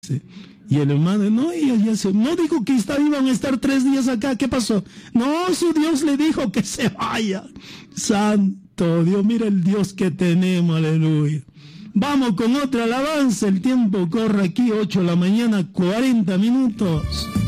Y el hermano, no, y ella no dijo que iban a estar 3 días acá, ¿qué pasó? No, su Dios le dijo que se vaya. Santo Dios, mira el Dios que tenemos, aleluya. Vamos con otra alabanza, el tiempo corre aquí, 8 de la mañana, 40 minutos.